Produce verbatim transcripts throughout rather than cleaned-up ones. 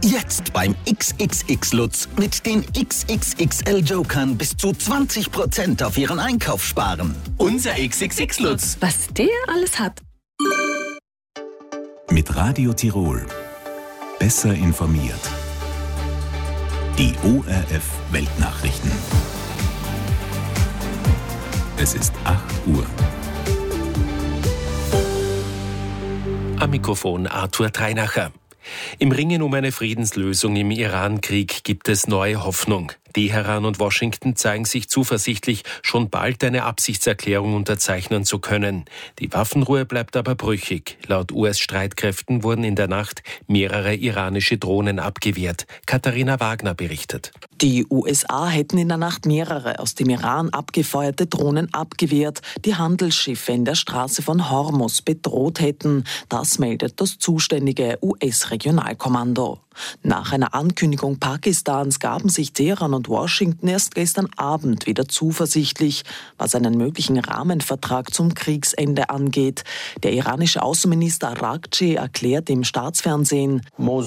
Jetzt beim X X X Lutz mit den X X X L-Jokern bis zu zwanzig Prozent auf Ihren Einkauf sparen. Unser X X X Lutz. Was der alles hat. Mit Radio Tirol. Besser informiert. Die O R F Weltnachrichten. Es ist acht Uhr. Am Mikrofon Arthur Dreinacher. Im Ringen um eine Friedenslösung im Iran-Krieg gibt es neue Hoffnung. Teheran und Washington zeigen sich zuversichtlich, schon bald eine Absichtserklärung unterzeichnen zu können. Die Waffenruhe bleibt aber brüchig. Laut U S-Streitkräften wurden in der Nacht mehrere iranische Drohnen abgewehrt. Katharina Wagner berichtet. Die U S A hätten in der Nacht mehrere aus dem Iran abgefeuerte Drohnen abgewehrt, die Handelsschiffe in der Straße von Hormuz bedroht hätten. Das meldet das zuständige U S-Regionalkommando. Nach einer Ankündigung Pakistans gaben sich Teheran und Washington erst gestern Abend wieder zuversichtlich, was einen möglichen Rahmenvertrag zum Kriegsende angeht. Der iranische Außenminister Araghchi erklärt im Staatsfernsehen,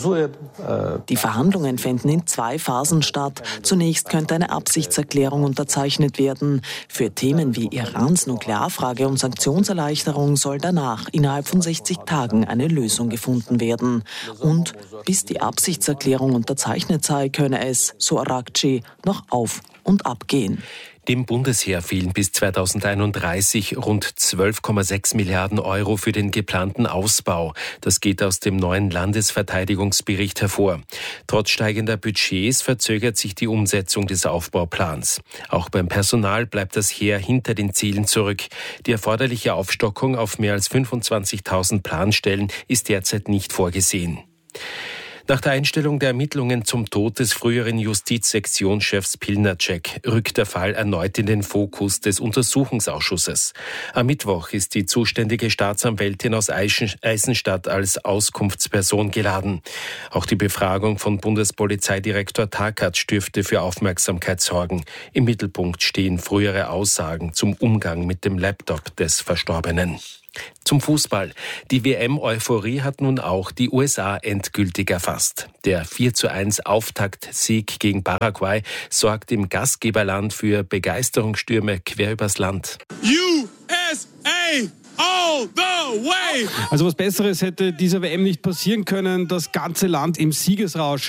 die Verhandlungen fänden in zwei Phasen statt. Zunächst könnte eine Absichtserklärung unterzeichnet werden. Für Themen wie Irans Nuklearfrage und Sanktionserleichterung soll danach innerhalb von sechzig Tagen eine Lösung gefunden werden. Und bis die Absichtserklärung unterzeichnet sei, könne es, so Araghchi, noch auf und ab gehen. Dem Bundesheer fehlen bis zweitausendeinunddreißig rund zwölf Komma sechs Milliarden Euro für den geplanten Ausbau. Das geht aus dem neuen Landesverteidigungsbericht hervor. Trotz steigender Budgets verzögert sich die Umsetzung des Aufbauplans. Auch beim Personal bleibt das Heer hinter den Zielen zurück. Die erforderliche Aufstockung auf mehr als fünfundzwanzigtausend Planstellen ist derzeit nicht vorgesehen. Nach der Einstellung der Ermittlungen zum Tod des früheren Justizsektionschefs Pilnacek rückt der Fall erneut in den Fokus des Untersuchungsausschusses. Am Mittwoch ist die zuständige Staatsanwältin aus Eisenstadt als Auskunftsperson geladen. Auch die Befragung von Bundespolizeidirektor Takács dürfte für Aufmerksamkeit sorgen. Im Mittelpunkt stehen frühere Aussagen zum Umgang mit dem Laptop des Verstorbenen. Zum Fußball. Die W M-Euphorie hat nun auch die U S A endgültig erfasst. Der vier zu eins Auftaktsieg gegen Paraguay sorgt im Gastgeberland für Begeisterungsstürme quer übers Land. U S A! All the way! Also was Besseres hätte dieser W M nicht passieren können. Das ganze Land im Siegesrausch.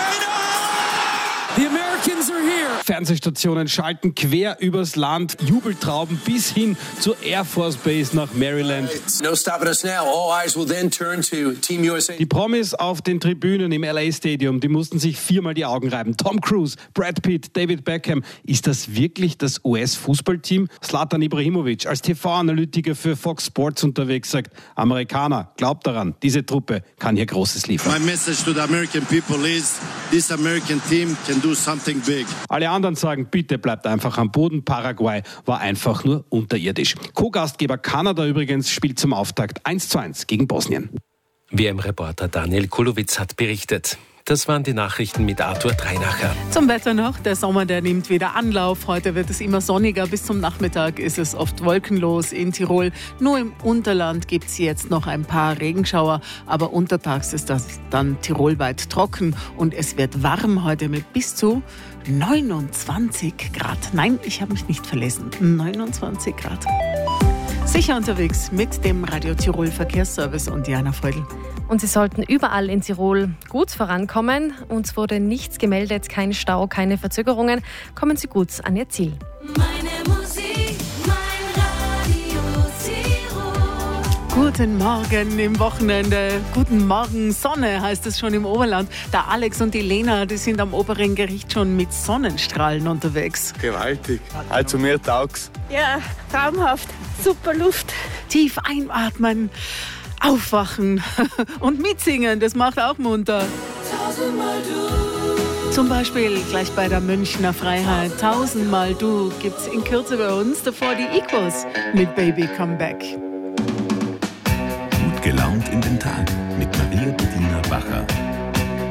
The Americans are here. Fernsehstationen schalten quer übers Land, Jubeltrauben bis hin zur Air Force Base nach Maryland. No stopping us now. All eyes will then turn to Team U S A. Die Promis auf den Tribünen im L A Stadium, die mussten sich viermal die Augen reiben. Tom Cruise, Brad Pitt, David Beckham. Ist das wirklich das U S-Fußballteam? Zlatan Ibrahimovic als T V-Analytiker für Fox Sports unterwegs sagt, Amerikaner, glaubt daran, diese Truppe kann hier Großes liefern. My message to the American people is, this American team can do something big. Alle anderen sagen, bitte bleibt einfach am Boden. Paraguay war einfach nur unterirdisch. Co-Gastgeber Kanada übrigens spielt zum Auftakt eins zu eins gegen Bosnien. W M-Reporter Daniel Kulowitz hat berichtet. Das waren die Nachrichten mit Arthur Dreinacher. Zum Wetter noch. Der Sommer, der nimmt wieder Anlauf. Heute wird es immer sonniger. Bis zum Nachmittag ist es oft wolkenlos in Tirol. Nur im Unterland gibt es jetzt noch ein paar Regenschauer. Aber untertags ist das dann tirolweit trocken. Und es wird warm heute mit bis zu neunundzwanzig Grad. Nein, ich habe mich nicht verlesen. neunundzwanzig Grad. Sicher unterwegs mit dem Radio Tirol Verkehrsservice und Diana Freudl. Und Sie sollten überall in Tirol gut vorankommen. Uns wurde nichts gemeldet, kein Stau, keine Verzögerungen. Kommen Sie gut an Ihr Ziel. Meine Musik, mein Radio Tirol. Guten Morgen im Wochenende. Guten Morgen, Sonne heißt es schon im Oberland. Der Alex und die Lena, die sind am oberen Gericht schon mit Sonnenstrahlen unterwegs. Gewaltig. Also mir taugt's. Ja, traumhaft. Super Luft. Tief einatmen. Aufwachen und mitsingen, das macht auch munter. Tausendmal du. Zum Beispiel gleich bei der Münchner Freiheit. Tausendmal du gibt's in Kürze bei uns. Davor die Equals mit Baby Come Back. Gut gelaunt in den Tag mit Maria Bediener Bacher.